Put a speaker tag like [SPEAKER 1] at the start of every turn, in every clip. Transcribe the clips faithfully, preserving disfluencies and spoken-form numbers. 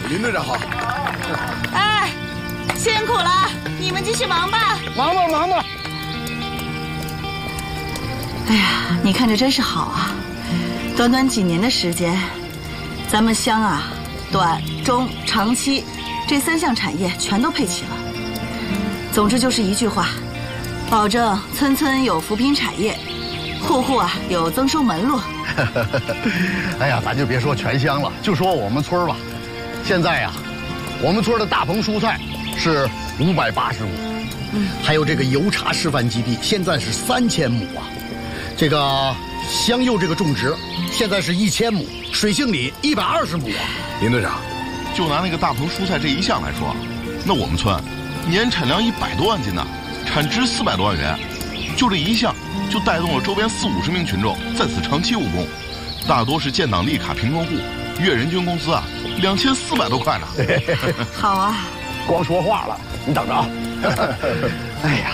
[SPEAKER 1] 林队长好。
[SPEAKER 2] 哎，辛苦了，你们继续忙吧。
[SPEAKER 1] 忙吧忙吧。
[SPEAKER 2] 哎呀，你看这真是好啊！短短几年的时间，咱们乡啊，短、中、长期这三项产业全都配齐了。总之就是一句话，保证村村有扶贫产业，户户啊有增收门路。
[SPEAKER 1] 哎呀，咱就别说全乡了，就说我们村吧。现在呀、啊，我们村的大棚蔬菜是五百八十亩，嗯，还有这个油茶示范基地现在是三千亩啊。这个香柚这个种植现在是一千亩，水杏里一百二十亩啊。
[SPEAKER 3] 林队长，就拿那个大棚蔬菜这一项来说，那我们村年产量一百多万斤呢，产值四百多万元，就这一项就带动了周边四五十名群众在此长期务工，大多是建档立卡贫困户，月人均工资啊两千四百多块呢。
[SPEAKER 2] 好啊，
[SPEAKER 1] 光说话了，你等着啊。哎呀，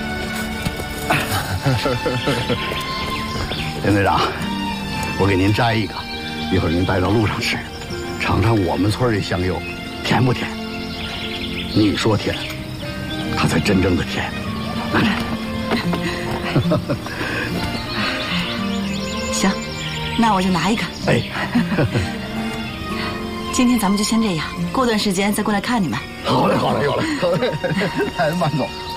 [SPEAKER 1] 林队长，我给您摘一个，一会儿您带到路上吃，尝尝我们村这香柚，甜不甜？你说甜，它才真正的甜。拿来。
[SPEAKER 2] 行，那我就拿一个。
[SPEAKER 1] 哎，
[SPEAKER 2] 今天咱们就先这样，过段时间再过来看你们。
[SPEAKER 1] 好嘞，好嘞，好嘞，好嘞，孩子慢走。